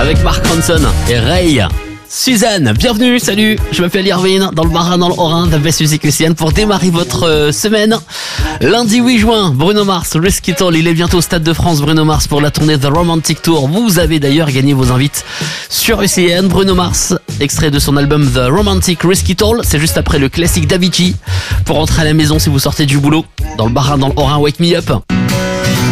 avec Mark Ronson et Ray. Suzanne, bienvenue, salut, je m'appelle Irvine, dans le Bas-Rhin, dans le Haut-Rhin, de la best music lycéenne pour démarrer votre semaine. Lundi 8 juin, Bruno Mars, Risk It All, il est bientôt au Stade de France, Bruno Mars, pour la tournée The Romantic Tour. Vous avez d'ailleurs gagné vos invites sur UCN. Bruno Mars, extrait de son album The Romantic Risk It All, c'est juste après le classique d'Avicii. Pour rentrer à la maison si vous sortez du boulot, dans le Bas-Rhin, dans le Haut-Rhin, Wake Me Up.